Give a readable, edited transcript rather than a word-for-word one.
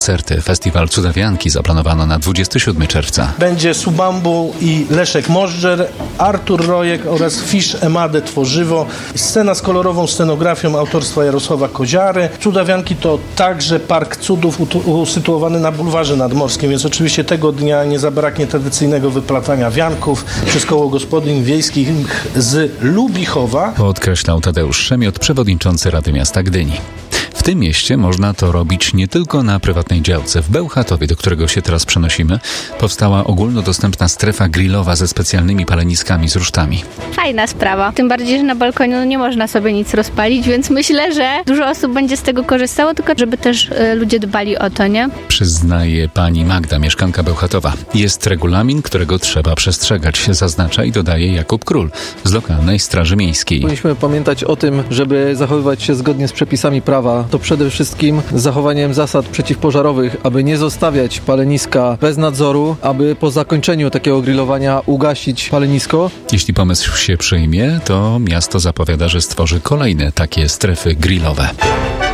koncerty. Festiwal Cudawianki zaplanowano na 27 czerwca. Będzie Subambu i Leszek Możdżer, Artur Rojek oraz Fisz Emade Tworzywo. Scena z kolorową scenografią autorstwa Jarosława Koziary. Cudawianki to także Park Cudów usytuowany na bulwarze nadmorskim, więc oczywiście tego dnia nie zabraknie tradycyjnego wyplatania wianków przez koło gospodyń wiejskich z Lubichowa. Podkreślał Tadeusz Szemiot, przewodniczący Rady Miasta Gdyni. W tym mieście można to robić nie tylko na prywatnej działce. W Bełchatowie, do którego się teraz przenosimy, powstała ogólnodostępna strefa grillowa ze specjalnymi paleniskami z rusztami. Fajna sprawa. Tym bardziej, że na balkonie nie można sobie nic rozpalić, więc myślę, że dużo osób będzie z tego korzystało, tylko żeby też ludzie dbali o to, nie? Przyznaje pani Magda, mieszkanka Bełchatowa. Jest regulamin, którego trzeba przestrzegać, zaznacza i dodaje Jakub Król z lokalnej Straży Miejskiej. Powinniśmy pamiętać o tym, żeby zachowywać się zgodnie z przepisami prawa. To przede wszystkim z zachowaniem zasad przeciwpożarowych, aby nie zostawiać paleniska bez nadzoru, aby po zakończeniu takiego grillowania ugasić palenisko. Jeśli pomysł się przyjmie, to miasto zapowiada, że stworzy kolejne takie strefy grillowe.